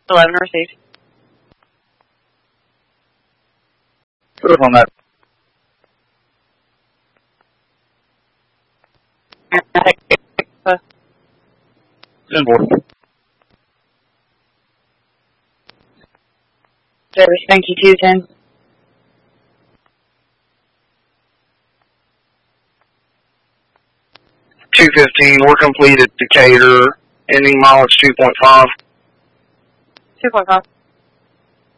11 received. Put us on that. Inboard. Service, thank you, 210. We're complete at Decatur, ending mileage 2.5. 2.5.